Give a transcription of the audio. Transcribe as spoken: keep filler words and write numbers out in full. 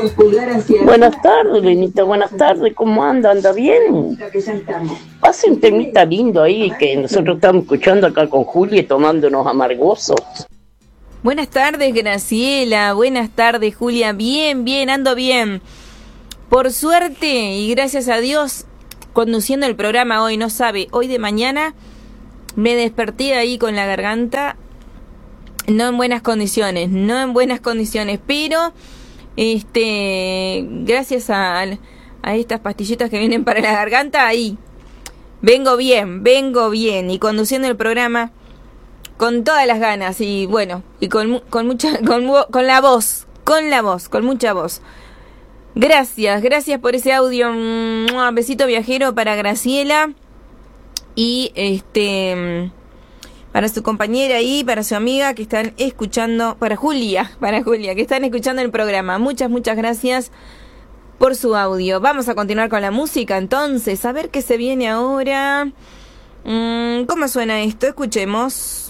Buenas tardes, Benita, buenas tardes, ¿cómo anda? ¿Anda bien? Pase un temita lindo ahí que nosotros estamos escuchando acá con Julia tomándonos amargosos. Buenas tardes, Graciela, buenas tardes, Julia, bien, bien, ando bien. Por suerte y gracias a Dios, conduciendo el programa hoy, no sabe, hoy de mañana me desperté ahí con la garganta, no en buenas condiciones, no en buenas condiciones, pero este, gracias a, a estas pastillitas que vienen para la garganta, ahí vengo bien, vengo bien y conduciendo el programa con todas las ganas y bueno, y con, con mucha, con, con la voz, con la voz, con mucha voz. Gracias, gracias por ese audio. Un besito viajero para Graciela y este para su compañera y para su amiga que están escuchando, para Julia, para Julia, que están escuchando el programa. Muchas, muchas gracias por su audio. Vamos a continuar con la música entonces, a ver qué se viene ahora. ¿Cómo suena esto? Escuchemos.